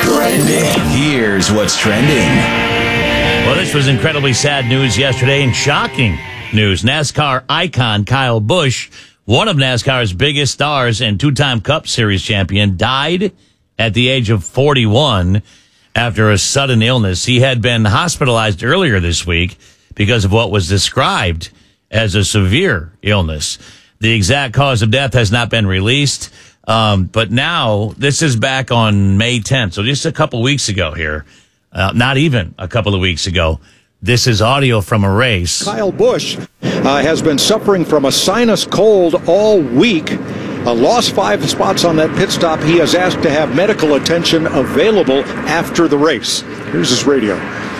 Trending. Here's what's trending. Well, this was incredibly sad news yesterday and shocking news. NASCAR icon Kyle Busch, one of NASCAR's biggest stars and two-time Cup Series champion, died at the age of 41 after a sudden illness. He had been hospitalized earlier this week because of what was described as a severe illness. The exact cause of death has not been released, but now this is back on May 10th, so just a couple weeks ago here. Not even a couple of weeks ago. This is audio from a race. Kyle Busch has been suffering from a sinus cold all week. Lost 5 spots on that pit stop. He has asked to have medical attention available after the race. Here's his radio.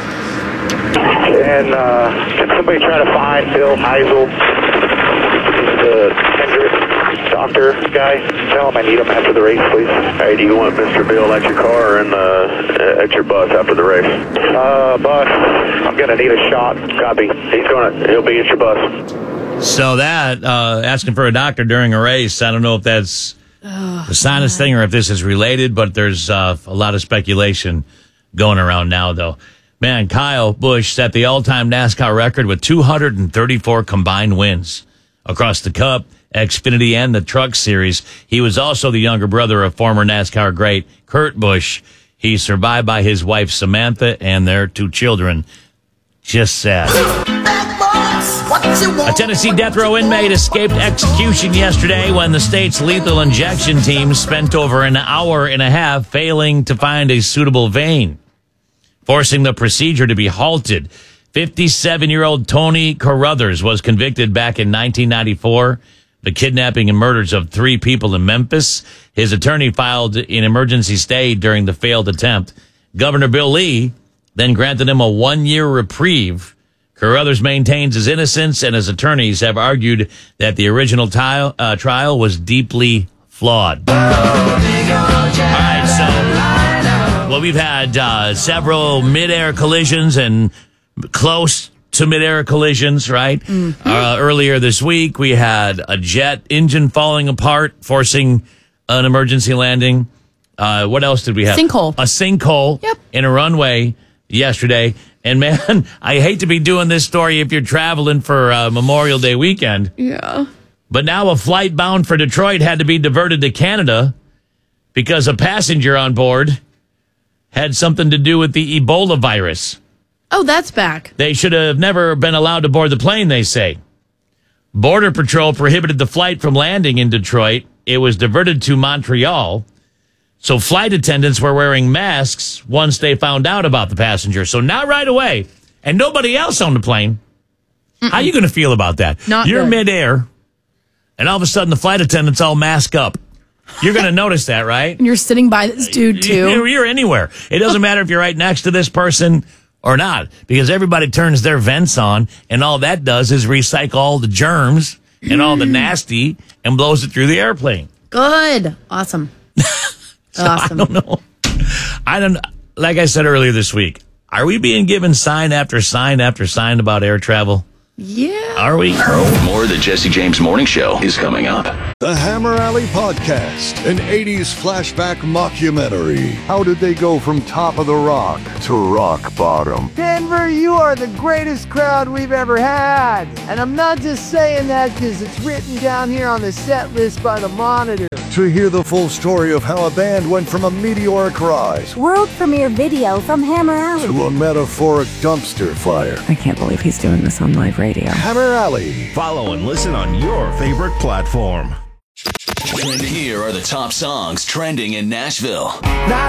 And can somebody try to find Bill Heisel, the Hendrick doctor guy? Tell him I need him after the race, please. Hey, do you want Mr. Bill at your car or at your bus after the race? Bus. I'm going to need a shot. Copy. He'll be at your bus. So that, asking for a doctor during a race, I don't know if that's the sinus thing or if this is related, but there's a lot of speculation going around now, though. Man, Kyle Busch set the all-time NASCAR record with 234 combined wins across the Cup, Xfinity, and the Truck Series. He was also the younger brother of former NASCAR great Kurt Busch. He's survived by his wife Samantha and their 2 children. Just sad. A Tennessee death row inmate escaped execution yesterday when the state's lethal injection team spent over an hour and a half failing to find a suitable vein, forcing the procedure to be halted. 57-year-old Tony Carruthers was convicted back in 1994, the kidnapping and murders of 3 people in Memphis. His attorney filed an emergency stay during the failed attempt. Governor Bill Lee then granted him a 1-year reprieve. Carruthers maintains his innocence, and his attorneys have argued that the original trial was deeply flawed. All right, so, well, we've had several mid-air collisions and close to mid-air collisions, right? Mm-hmm. Earlier this week, we had a jet engine falling apart, forcing an emergency landing. What else did we have? Sinkhole. A sinkhole in a runway yesterday. And, man, I hate to be doing this story if you're traveling for Memorial Day weekend. Yeah. But now a flight bound for Detroit had to be diverted to Canada because a passenger on board had something to do with the Ebola virus. Oh, that's back. They should have never been allowed to board the plane, they say. Border Patrol prohibited the flight from landing in Detroit. It was diverted to Montreal. So flight attendants were wearing masks once they found out about the passenger. So not right away. And nobody else on the plane. How are you going to feel about that? You're good. midair, and all of a sudden the flight attendants all mask up. You're going to notice that, right? And you're sitting by this dude, too. You're anywhere. It doesn't matter if you're right next to this person or not, because everybody turns their vents on, and all that does is recycle all the germs and all the nasty and blows it through the airplane. Good. Awesome. Awesome. I don't, like I said earlier this week, are we being given sign after sign after sign about air travel? Yeah. Are we? More of the Jesse James Morning Show is coming up. The Hammer Alley Podcast, an 80s flashback mockumentary. How did they go from top of the rock to rock bottom? Denver, you are the greatest crowd we've ever had. And I'm not just saying that because it's written down here on the set list by the Monitor. To hear the full story of how a band went from a meteoric rise world premiere video from Hammer Alley to a metaphoric dumpster fire. I can't believe he's doing this on live radio. Hammer Alley. Follow and listen on your favorite platform. Here are the top songs trending in Nashville.